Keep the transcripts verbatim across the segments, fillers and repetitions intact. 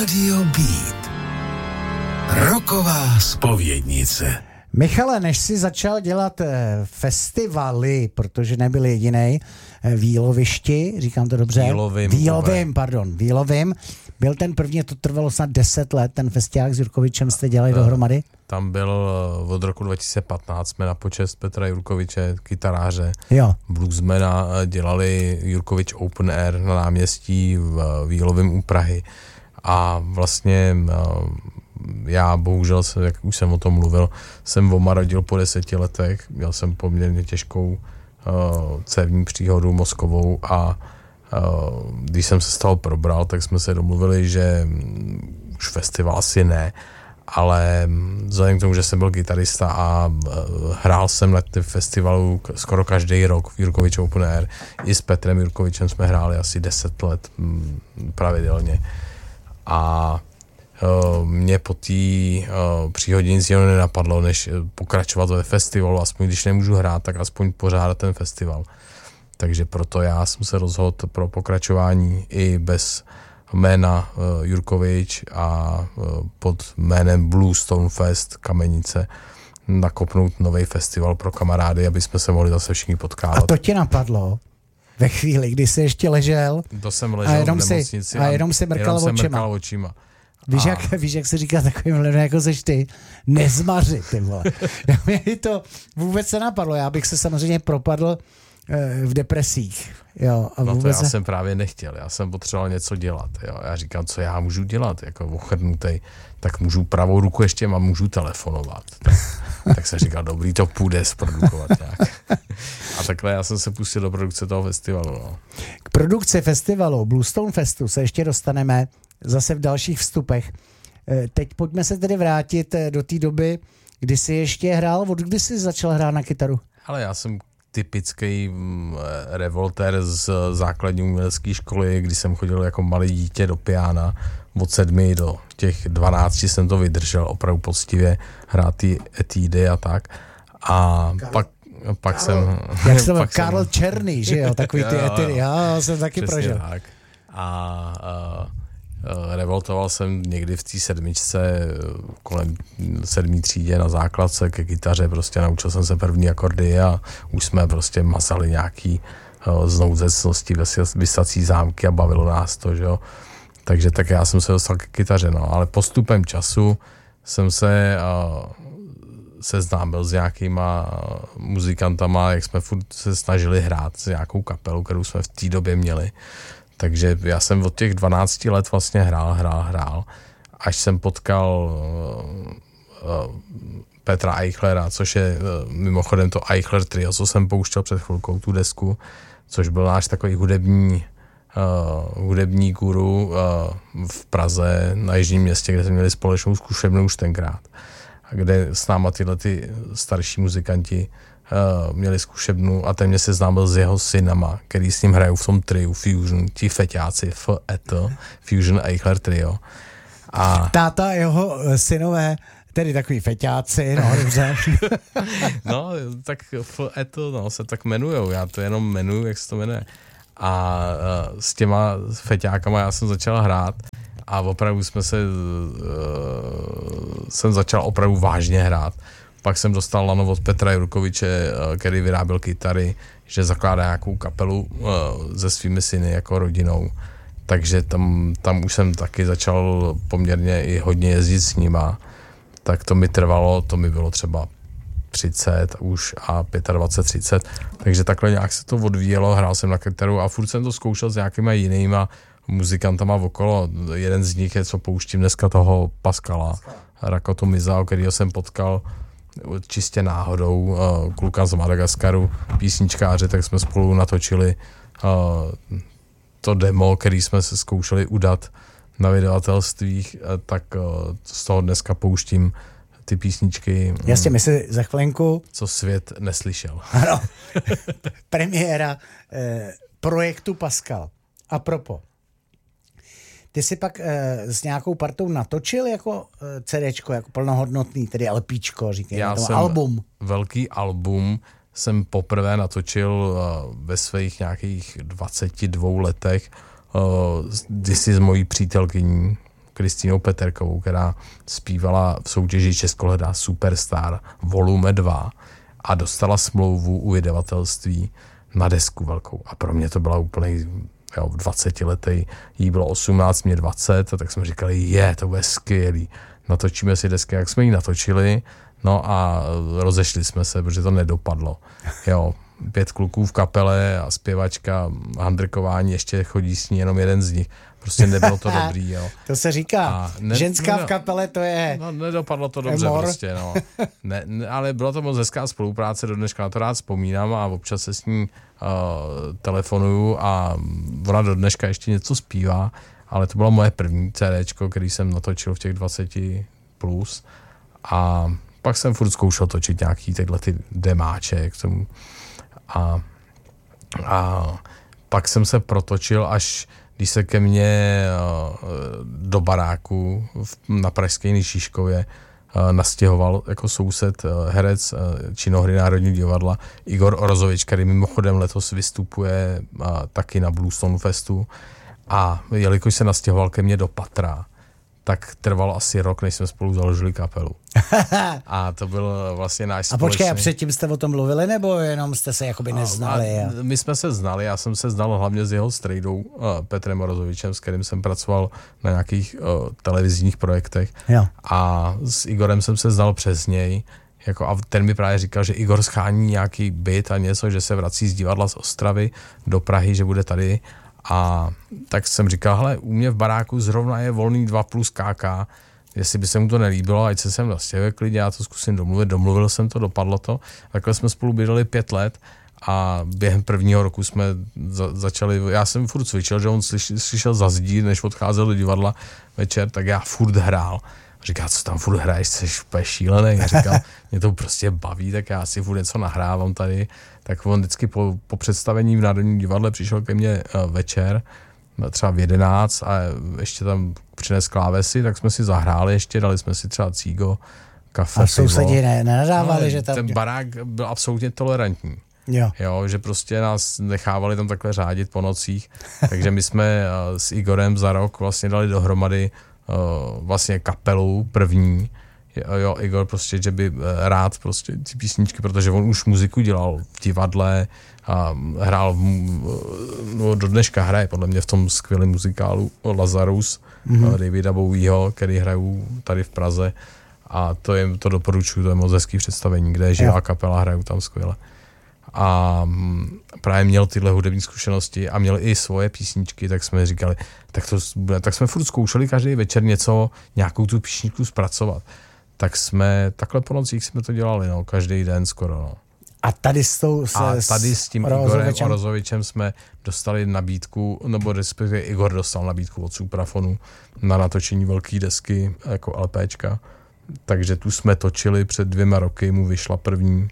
Rádio Beat. Rocková zpovědnice. Michale, než jsi začal dělat festivaly, protože nebyl jedinej, v Jílovišti, říkám to dobře? Jílovým. Jílovým, pardon, v Jílovým. Byl ten první, to trvalo snad deset let, ten festiák s Jurkovičem jste dělali dohromady? Tam byl od roku dva tisíce patnáct, jsme na počest Petra Jurkoviče, kytaráře, jo. bluesmana, dělali Jurkovič Open Air na náměstí v Jílovým u Prahy. A vlastně já bohužel, jak už jsem o tom mluvil, jsem omarodil po deseti letech, měl jsem poměrně těžkou uh, cévní příhodu mozkovou a uh, když jsem se z toho probral, tak jsme se domluvili, že um, už festival asi ne, ale vzhledem k tomu, že jsem byl kytarista a uh, hrál jsem na tom festivalu skoro každý rok v Jurkovič Open Air, i s Petrem Jurkovičem jsme hráli asi deset let um, pravidelně a mě po té uh, příhodě nic jiného nenapadlo, než pokračovat ve festivalu, aspoň když nemůžu hrát, tak aspoň pořádat ten festival. Takže proto já jsem se rozhodl pro pokračování i bez jména uh, Jurkovič a uh, pod jménem Bluestone Fest Kamenice nakopnout nový festival pro kamarády, aby jsme se mohli zase všichni potkávat. A to ti napadlo? Ve chvíli, kdy jsi ještě ležel, to jsem ležel a jenom v nemocnici si, a jenom si mrkal jenom očima. Mrkal očima. Víš, jak, víš, jak se říká takovým lidem, jako seš ty, nezmaři, ty vole. Mě to vůbec se napadlo, já bych se samozřejmě propadl e, v depresích. Jo, a no to vůbec já se... jsem právě nechtěl, já jsem potřeboval něco dělat. Jo. Já říkám, co já můžu dělat, jako ochrnutej, tak můžu pravou ruku ještě mám, můžu telefonovat. Tak, tak jsem říkal, dobrý, to půjde zprodukovat nějak. A takhle já jsem se pustil do produkce toho festivalu. No. K produkci festivalu Bluestone Festu se ještě dostaneme zase v dalších vstupech. Teď pojďme se tedy vrátit do té doby, kdy jsi ještě hrál, od kdy jsi začal hrát na kytaru? Ale já jsem typický revoltér z základní umělecké školy, kdy jsem chodil jako malý dítě do piana, od sedmi do těch dvanácti jsem to vydržel opravdu poctivě, hrát ty etídy a tak. A Karl, pak, pak Karl, jsem... Jak se to Karl Černý, že jo, takový ty etídy, já jsem taky přesně prožil. Tak. A... a revoltoval jsem někdy v té sedmičce kolem sedmý třídě na základce ke kytaře, prostě naučil jsem se první akordy a už jsme prostě mazali nějaký znouzecnosti, vysací zámky a bavilo nás to, že jo. Takže tak já jsem se dostal ke kytaře, no, ale postupem času jsem se seznámil s nějakýma muzikantama, jak jsme furt se snažili hrát s nějakou kapelu, kterou jsme v té době měli. Takže já jsem od těch dvanácti let vlastně hrál, hrál, hrál, až jsem potkal uh, uh, Petra Eichlera, což je uh, mimochodem to Eichler Trio, co jsem pouštěl před chvilkou, tu desku, což byl náš takový hudební, uh, hudební guru uh, v Praze, na Jižním Městě, kde jsme měli společnou zkušebnu už tenkrát, kde s náma tyhle ty starší muzikanti Uh, měli zkušebnu a ten mě seznámil s jeho synama, který s ním hrajou v tom triu Fusion, ti feťáci F E T, Fusion Eichler Trio. A... Táta jeho synové, tedy takový feťáci, no dobře. No, tak F E T, no, se tak jmenujou, já to jenom jmenuju, jak se to jmenuje. A uh, s těma feťákama já jsem začal hrát a opravdu jsme se, uh, jsem začal opravdu vážně hrát. Pak jsem dostal lano od Petra Jurkoviče, který vyráběl kytary, že zakládá nějakou kapelu se svými syny jako rodinou. Takže tam, tam už jsem taky začal poměrně i hodně jezdit s nima. Tak to mi trvalo, to mi bylo třeba třicet už a dvacet pět třicet. Takže takhle nějak se to odvíjelo, hrál jsem na kytaru a furt jsem to zkoušel s nějakýma jinýma muzikantama okolo. Jeden z nich je, co pouštím dneska, toho Pascala Rakoto Mizao, kterýho jsem potkal čistě náhodou, kluka z Madagaskaru, písničkáře, tak jsme spolu natočili to demo, který jsme se zkoušeli udat na vydavatelstvích, tak z toho dneska pouštím ty písničky. Jasně, my si za chvilinku... Co svět neslyšel. Ano, premiéra eh, projektu Pascal. A propos, ty jsi pak e, s nějakou partou natočil jako e, CDčko, jako plnohodnotný, tedy LPčko, říkejme tomu, album. Velký album jsem poprvé natočil uh, ve svých nějakých dvaceti dvou letech uh, kdysi s mojí přítelkyní, Kristýnou Peterkovou, která zpívala v soutěži Českohledá Superstar volume dva a dostala smlouvu u vydavatelství na desku velkou. A pro mě to byla úplně, jo, v dvacetiletý, jí bylo osmnáct, mě dvacet, a tak jsme říkali, je, to bude skvělý. Natočíme si desky, jak jsme ji natočili, no a rozešli jsme se, protože to nedopadlo. Jo, pět kluků v kapele a zpěvačka, handrkování, ještě chodí s ní jenom jeden z nich. Prostě nebylo to dobrý, jo. To se říká, ne, ženská no, v kapele, to je... No, nedopadlo to dobře emor. prostě, no. Ne, ne, ale byla to moc hezká spolupráce, do dneška na to rád vzpomínám a občas se s ní uh, telefonuju a ona do dneška ještě něco zpívá, ale to bylo moje první CDčko, který jsem natočil v těch dvaceti plus a pak jsem furt zkoušel točit nějaký tyhle ty demáče k tomu a, a pak jsem se protočil, až když se ke mně do baráku na pražské Nyšíškově nastěhoval jako soused herec činohry Národního divadla Igor Orozovič, který mimochodem letos vystupuje taky na Bluestone Festu. A jelikož se nastěhoval ke mně do patra, tak trvalo asi rok, než jsme spolu založili kapelu. A to byl vlastně náš společný... A počkej, a předtím jste o tom mluvili, nebo jenom jste se jakoby neznali? A... My jsme se znali, já jsem se znal hlavně s jeho strejdou uh, Petrem Orozovičem, s kterým jsem pracoval na nějakých uh, televizních projektech. Jo. A s Igorem jsem se znal přes něj. Jako, a ten mi právě říkal, že Igor schání nějaký byt a něco, že se vrací z divadla z Ostravy do Prahy, že bude tady. A tak jsem říkal, hele, u mě v baráku zrovna je volný dva plus K K, jestli by se mu to nelíbilo, ať se sem nastěhuje klidně, já to zkusím domluvit, domluvil jsem to, dopadlo to. Takhle jsme spolu bydleli pět let a během prvního roku jsme za, začali, já jsem furt cvičil, že on slyš, slyšel za zdí, než odcházel do divadla večer, tak já furt hrál. Říká, co tam furt hraješ, jsi úplně šílený. Já říkal, mě to prostě baví, tak já si furt něco nahrávám tady. Tak on vždycky po, po představení v Národním divadle přišel ke mně večer, třeba v jedenáct a ještě tam přines klávesy, tak jsme si zahráli ještě, dali jsme si třeba cígo, kafe, a sousedí ne, nenadávali, no, že tam... Ten barák byl absolutně tolerantní. Jo. Jo, že prostě nás nechávali tam takhle řádit po nocích, takže my jsme s Igorem za rok vlastně dali dohromady Uh, vlastně kapelu první, jo, Igor prostě, že by rád prostě ty písničky, protože on už muziku dělal v divadle a hrál, v, no do dneška hraje podle mě v tom skvělém muzikálu Lazarus, mm-hmm. Davida Bowieho, který hrajou tady v Praze a to je, to doporučuji, to je moc hezký představení, kde je živá kapela, hrajou tam skvěle. A právě měl tyhle hudební zkušenosti a měl i svoje písničky, tak jsme říkali, tak, to, tak jsme furt zkoušeli každý večer něco, nějakou tu písničku zpracovat. Tak jsme, takhle po nocích jsme to dělali, no, každý den skoro, no. A tady s, tou, se, a tady s tím Orozovičem. Igorem Orozovičem jsme dostali nabídku, nebo respektive Igor dostal nabídku od Suprafonu na natočení velké desky, jako LPčka. Takže tu jsme točili před dvěma roky, mu vyšla první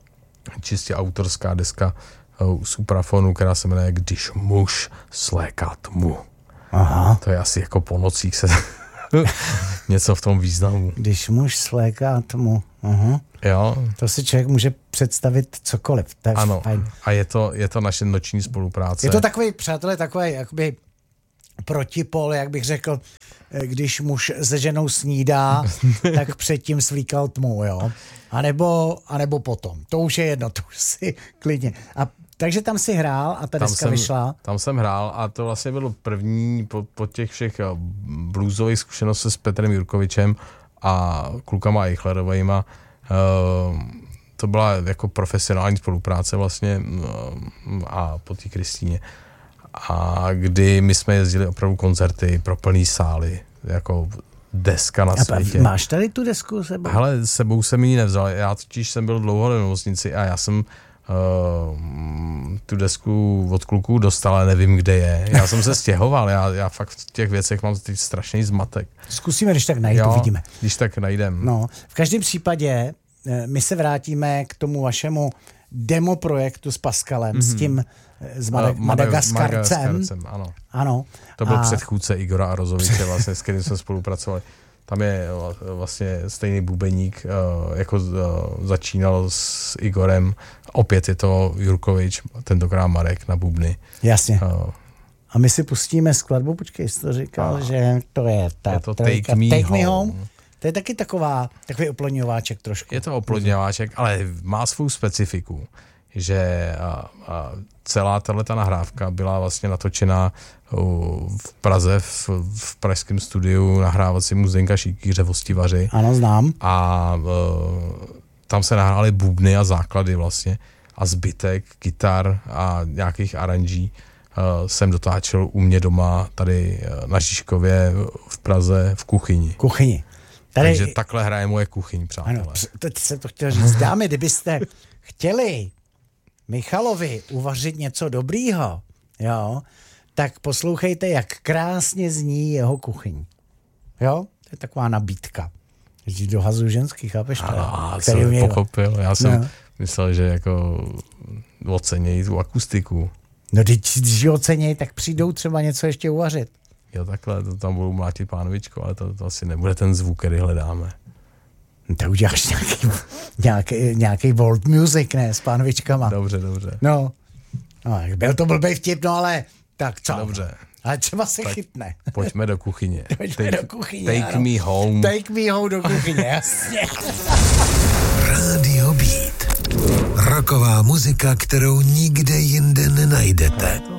čistě autorská deska u Suprafonu, která se jmenuje Když muž sléká tmu. Aha. To je asi jako po nocích se něco v tom významu. Když muž sléká tmu. Aha. Jo. To si člověk může představit cokoliv. To je ano. fajn. A je to, je to naše noční spolupráce. Je to takový, přátelé, takový jakoby protipol, jak bych řekl, když muž se ženou snídá, tak předtím svlíkal tmu, jo. A nebo, a nebo potom. To už je jedno, to už si klidně. A takže tam si hrál a ta tam deska jsem, vyšla. Tam jsem hrál a to vlastně bylo první po, po těch všech bluesových zkušeností s Petrem Jurkovičem a klukama Eichlerovejma. Uh, to byla jako profesionální spolupráce vlastně uh, a po té Kristýně. A kdy my jsme jezdili opravdu koncerty pro plný sály, jako deska na světě. A máš tady tu desku sebou? Hele, sebou jsem ji nevzal. Já totiž jsem byl dlouho v nemocnici a já jsem uh, tu desku od kluků dostal, ale nevím, kde je. Já jsem se stěhoval, já, já fakt v těch věcech mám teď strašný zmatek. Zkusíme, když tak najít, jo, uvidíme. Když tak najdem. No, v každém případě my se vrátíme k tomu vašemu demo projektu s Pascalem, mm-hmm. s tím s Mada- Madagaskarcem. Madagaskarcem, ano. Ano. To byl a... předchůdce Igora Orozoviče, vlastně, s kterým jsme spolupracovali. Tam je vlastně stejný bubeník, jako začínal s Igorem. Opět je to Jurkovič, tentokrát Marek na bubny. Jasně. A my si pustíme skladbu, počkej, jsi to říkal, a. že to je ta je to trojka, Take Me, Take Me Home. Home. To je taky taková, takový oplodňováček trošku. Je to oplodňováček, ale má svou specifiku, že a, a celá tato nahrávka byla vlastně natočena v Praze, v, v pražském studiu nahrávacímu Zdenka Šíkýře Vostivaři. Ano, znám. A uh, tam se nahrály bubny a základy vlastně a zbytek, kytar a nějakých aranží uh, jsem dotáčel u mě doma tady na Žižkově v Praze v kuchyni. Kuchyni. Tady... Takže takhle hraje moje kuchyň, přátelé. Ano, teď jsem to chtěl říct. Dámy, kdybyste chtěli Michalovi uvařit něco dobrýho, jo, tak poslouchejte, jak krásně zní jeho kuchyň. Jo? To je taková nabídka. Když dohazuju ženský, chápeš to? A, jsem mě... pochopil. Já jsem no. myslel, že jako ocenějí tu akustiku. No když, když ji ocenějí, tak přijdou třeba něco ještě uvařit. Jo, takhle, to tam budou mlátit pánvičko, ale to, to asi nebude ten zvuk, který hledáme. No, tak uděláš nějaký, nějaký, nějaký world music, ne, s pánvičkama. Dobře, dobře. No, no byl to blbej vtip, no ale tak co? Dobře. Ale třeba se tak chytne. Pojďme do kuchyně. Pojďme take, do kuchyně. Take ano. me home. Take me home do kuchyně, jasně. Radio Beat. Rocková muzika, kterou nikde jinde nenajdete.